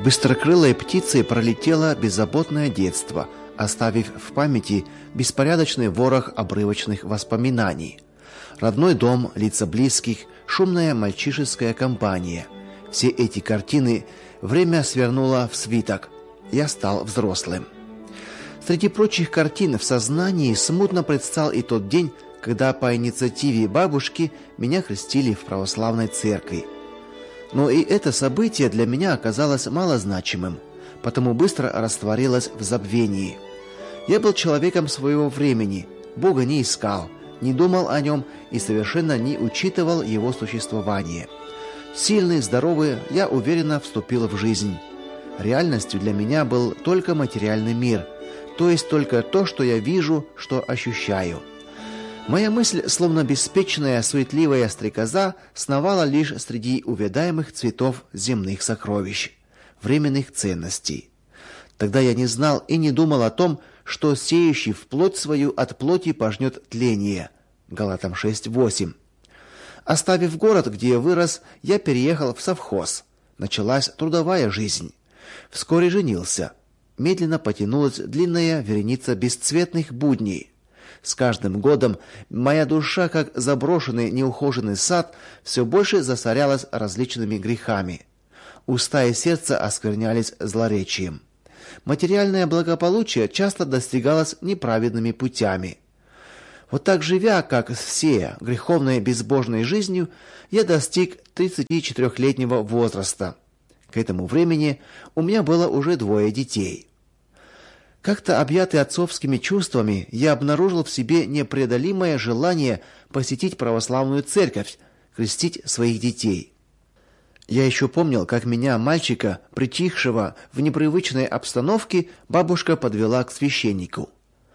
Быстрокрылой птицей пролетело беззаботное детство, оставив в памяти беспорядочный ворох обрывочных воспоминаний. Родной дом, лица близких, шумная мальчишеская компания. Все эти картины время свернуло в свиток. Я стал взрослым. Среди прочих картин в сознании смутно предстал и тот день, когда по инициативе бабушки меня крестили в православной церкви. Но и это событие для меня оказалось малозначимым, потому быстро растворилось в забвении. Я был человеком своего времени, Бога не искал, не думал о нем и совершенно не учитывал его существование. Сильный, здоровый, я уверенно вступил в жизнь. Реальностью для меня был только материальный мир, то есть только то, что я вижу, что ощущаю. Моя мысль, словно беспечная, суетливая стрекоза, сновала лишь среди увядаемых цветов земных сокровищ, временных ценностей. Тогда я не знал и не думал о том, что сеющий в плоть свою от плоти пожнет тление. Галатам 6:8. Оставив город, где я вырос, я переехал в совхоз. Началась трудовая жизнь. Вскоре женился. Медленно потянулась длинная вереница бесцветных будней. С каждым годом моя душа, как заброшенный неухоженный сад, все больше засорялась различными грехами. Уста и сердце осквернялись злоречием. Материальное благополучие часто достигалось неправедными путями. Вот так живя, как все, греховной безбожной жизнью, я достиг 34-летнего возраста. К этому времени у меня было уже 2 детей. Как-то объятый отцовскими чувствами, я обнаружил в себе непреодолимое желание посетить православную церковь, крестить своих детей. Я еще помнил, как меня, мальчика, притихшего в непривычной обстановке, бабушка подвела к священнику.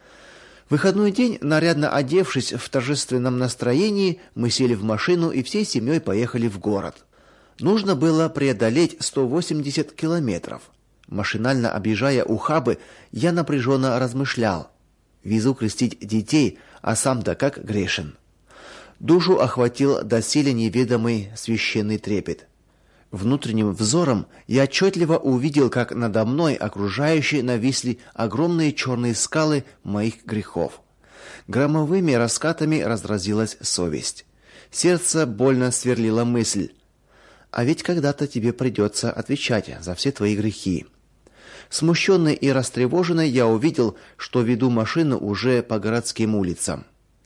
В выходной день, нарядно одевшись в торжественном настроении, мы сели в машину и всей семьей поехали в город. Нужно было преодолеть 180 километров. Машинально объезжая ухабы, я напряженно размышлял. Везу крестить детей, а сам-то как грешен. Душу охватил доселе неведомый священный трепет. Внутренним взором я отчетливо увидел, как надо мной окружающие нависли огромные черные скалы моих грехов. Громовыми раскатами разразилась совесть. Сердце больно сверлила мысль: а ведь когда-то тебе придется отвечать за все твои грехи. Смущенный и растревоженный, я увидел, что веду машину уже по городским улицам.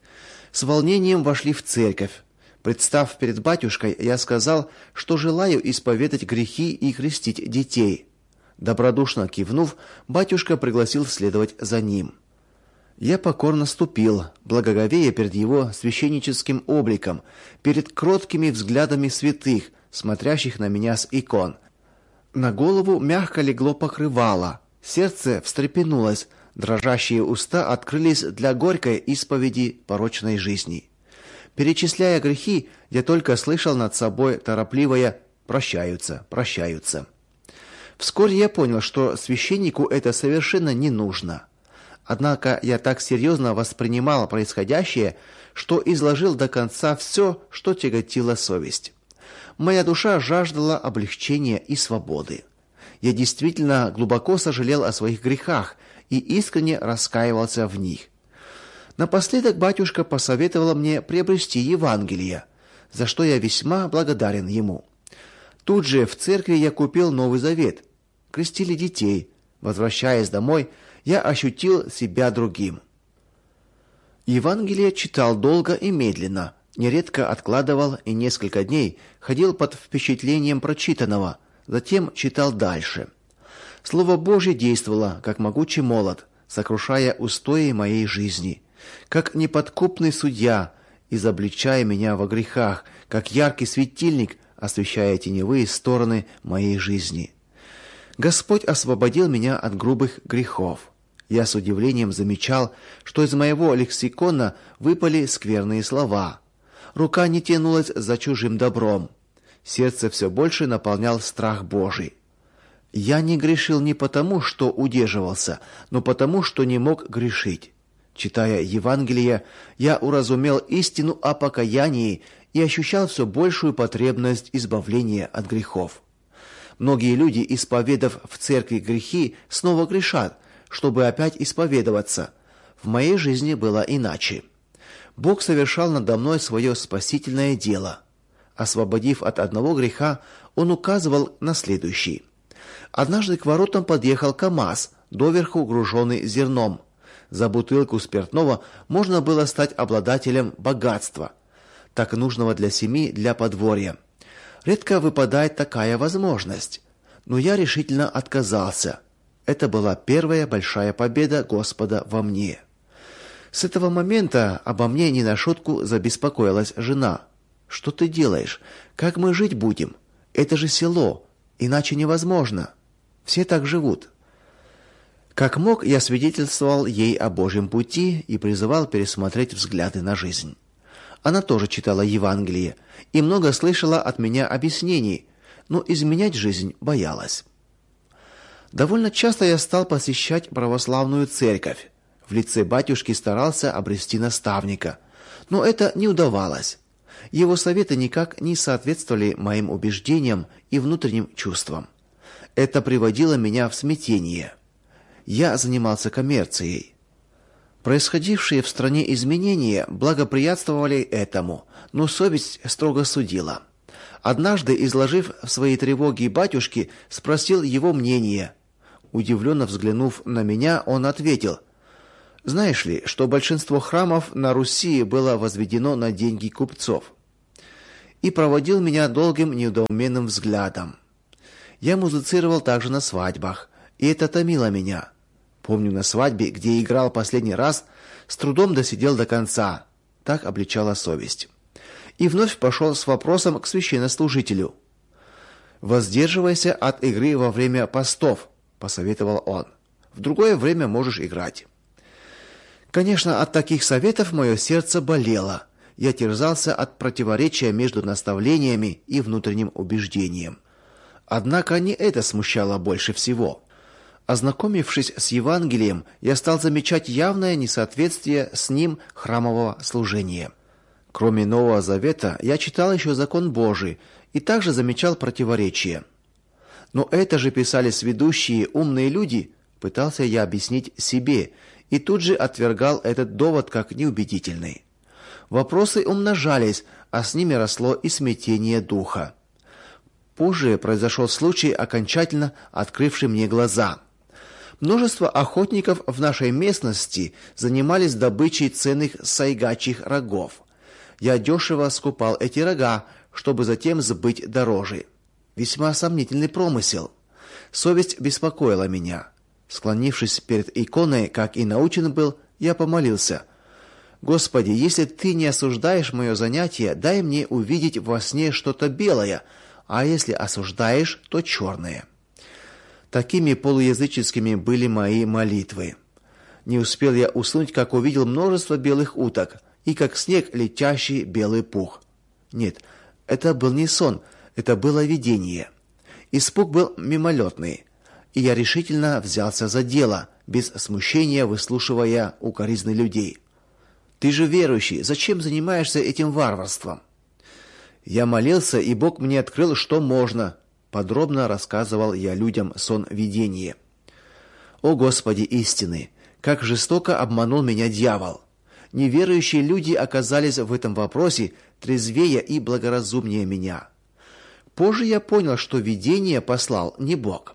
С волнением вошли в церковь. Представ перед батюшкой, я сказал, что желаю исповедать грехи и крестить детей. Добродушно кивнув, батюшка пригласил следовать за ним. Я покорно ступил, благоговея перед его священническим обликом, перед кроткими взглядами святых, смотрящих на меня с икон. На голову мягко легло покрывало, сердце встрепенулось, дрожащие уста открылись для горькой исповеди порочной жизни. Перечисляя грехи, я только слышал над собой торопливое «прощаются, прощаются». Вскоре я понял, что священнику это совершенно не нужно. Однако я так серьезно воспринимал происходящее, что изложил до конца все, что тяготило совесть. Моя душа жаждала облегчения и свободы. Я действительно глубоко сожалел о своих грехах и искренне раскаивался в них. Напоследок батюшка посоветовал мне приобрести Евангелие, за что я весьма благодарен ему. Тут же в церкви я купил Новый Завет. Крестили детей. Возвращаясь домой, я ощутил себя другим. Евангелие читал долго и медленно, нередко откладывал и несколько дней ходил под впечатлением прочитанного, затем читал дальше. Слово Божье действовало, как могучий молот, сокрушая устои моей жизни, как неподкупный судья, изобличая меня во грехах, как яркий светильник, освещая теневые стороны моей жизни. Господь освободил меня от грубых грехов. Я с удивлением замечал, что из моего лексикона выпали скверные слова. Рука не тянулась за чужим добром. Сердце все больше наполнял страх Божий. Я не грешил не потому, что удерживался, но потому, что не мог грешить. Читая Евангелие, я уразумел истину о покаянии и ощущал все большую потребность избавления от грехов. Многие люди, исповедав в церкви грехи, снова грешат, чтобы опять исповедоваться. В моей жизни было иначе. Бог совершал надо мной свое спасительное дело. Освободив от одного греха, он указывал на следующий. Однажды к воротам подъехал КамАЗ, доверху груженный зерном. За бутылку спиртного можно было стать обладателем богатства, так нужного для семьи, для подворья. Редко выпадает такая возможность, но я решительно отказался. Это была первая большая победа Господа во мне. С этого момента обо мне не на шутку забеспокоилась жена. «Что ты делаешь? Как мы жить будем? Это же село, иначе невозможно. Все так живут». Как мог, я свидетельствовал ей о Божьем пути и призывал пересмотреть взгляды на жизнь. Она тоже читала Евангелие и много слышала от меня объяснений, но изменять жизнь боялась. Довольно часто я стал посещать православную церковь. В лице батюшки старался обрести наставника, но это не удавалось. Его советы никак не соответствовали моим убеждениям и внутренним чувствам. Это приводило меня в смятение. Я занимался коммерцией. Происходившие в стране изменения благоприятствовали этому, но совесть строго судила. Однажды, изложив свои тревоги батюшке, спросил его мнение. Удивленно взглянув на меня, он ответил: «Знаешь ли, что большинство храмов на Руси было возведено на деньги купцов?» И проводил меня долгим недоуменным взглядом. Я музицировал также на свадьбах, и это томило меня. Помню, на свадьбе, где играл последний раз, с трудом досидел до конца. Так обличала совесть. И вновь пошел с вопросом к священнослужителю. «Воздерживайся от игры во время постов», — посоветовал он. «В другое время можешь играть». Конечно, от таких советов мое сердце болело. Я терзался от противоречия между наставлениями и внутренним убеждением. Однако не это смущало больше всего. Ознакомившись с Евангелием, я стал замечать явное несоответствие с ним храмового служения. Кроме Нового Завета, я читал еще закон Божий и также замечал противоречия. Но это же писали сведущие умные люди, пытался я объяснить себе, и тут же отвергал этот довод как неубедительный. Вопросы умножались, а с ними росло и смятение духа. Позже произошел случай, окончательно открывший мне глаза. Множество охотников в нашей местности занимались добычей ценных сайгачьих рогов. Я дешево скупал эти рога, чтобы затем сбыть дороже. Весьма сомнительный промысел. Совесть беспокоила меня. Склонившись перед иконой, как и научен был, я помолился: «Господи, если ты не осуждаешь мое занятие, дай мне увидеть во сне что-то белое, а если осуждаешь, то черное». Такими полуязыческими были мои молитвы. Не успел я уснуть, как увидел множество белых уток и как снег летящий белый пух. Нет, это был не сон, это было видение. Испуг был мимолетный, и я решительно взялся за дело, без смущения выслушивая укоризны людей. «Ты же верующий, зачем занимаешься этим варварством?» Я молился, и Бог мне открыл, что можно. Подробно рассказывал я людям сон-видение. О, Господи истины, как жестоко обманул меня дьявол! Неверующие люди оказались в этом вопросе трезвее и благоразумнее меня. Позже я понял, что видение послал не Бог.